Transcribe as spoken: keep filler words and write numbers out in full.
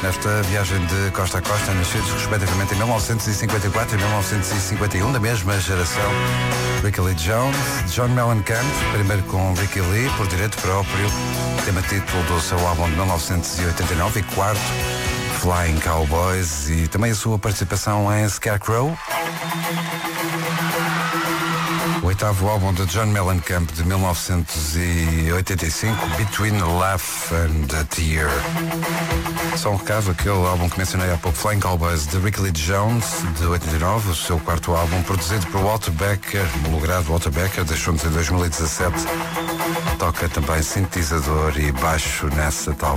nesta viagem de costa a costa, nascidos respectivamente em mil novecentos e cinquenta e quatro e mil novecentos e cinquenta e um, da mesma geração. Ricky Lee Jones, John Mellencamp, primeiro com Ricky Lee, por direito próprio, tema título do seu álbum de mil novecentos e oitenta e nove, e quarto, Flying Cowboys, e também a sua participação em Scarecrow. O oitavo álbum de John Mellencamp de mil novecentos e oitenta e cinco, Between a Laugh and a Tear. Só um recado, aquele álbum que mencionei há pouco, Flying Cowboys, de Ricky Lee Jones, de oitenta e nove, o seu quarto álbum, produzido por Walter Becker, homologado Walter Becker, deixou-nos em dois mil e dezassete. Toca também sintetizador e baixo nessa tal